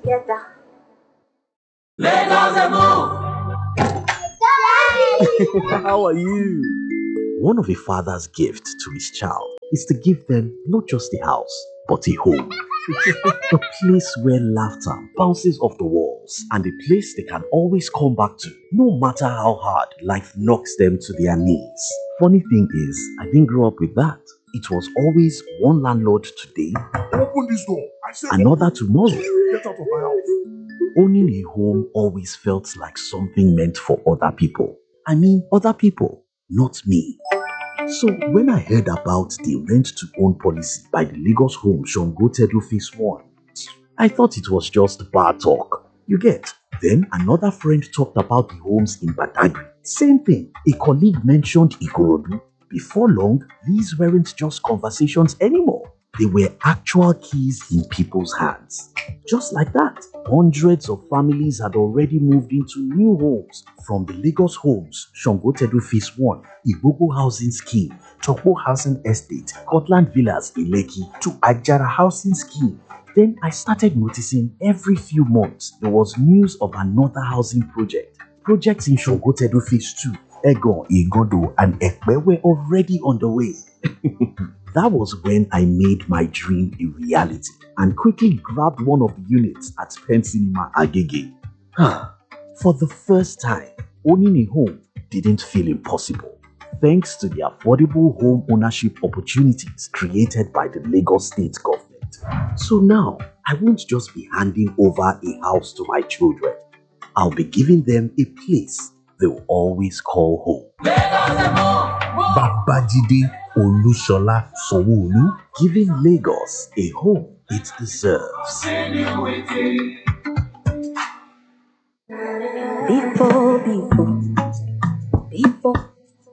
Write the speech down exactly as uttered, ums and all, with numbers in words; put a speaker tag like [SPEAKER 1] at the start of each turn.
[SPEAKER 1] together.
[SPEAKER 2] Lagos move.
[SPEAKER 3] How are you? One of a father's gifts to his child is to give them not just a house, but a home. A place where laughter bounces off the walls and a place they can always come back to, no matter how hard life knocks them to their knees. Funny thing is, I didn't grow up with that. It was always one landlord today,
[SPEAKER 4] Open this door. I said
[SPEAKER 3] another
[SPEAKER 4] open.
[SPEAKER 3] tomorrow.
[SPEAKER 4] Get out of my house.
[SPEAKER 3] Owning a home always felt like something meant for other people. I mean, other people, not me. So when I heard about the rent-to-own policy by the Lagos Home Shongotedu Phase one, I thought it was just bad talk. You get? Then another friend talked about the homes in Badagry. Same thing. A colleague mentioned Ikorodu. Before long, these weren't just conversations anymore. They were actual keys in people's hands. Just like that, hundreds of families had already moved into new homes from the Lagos Homes, Shongotedu Phase one, Igbogo Housing Scheme, Chokwo Housing Estate, Cortland Villas in Lekki to Ajara Housing Scheme. Then I started noticing every few months there was news of another housing project. Projects in Shongotedu Phase two, Egon, Igodo, and Ekpe were already on the way. That was when I made my dream a reality and quickly grabbed one of the units at Penn Cinema Agege. For the first time, owning a home didn't feel impossible, thanks to the affordable home ownership opportunities created by the Lagos State government. So now, I won't just be handing over a house to my children. I'll be giving them a place they'll always call home.
[SPEAKER 4] Babajide Olushola Sanwo-Olu.
[SPEAKER 3] Giving Lagos a home it deserves.
[SPEAKER 1] People, people.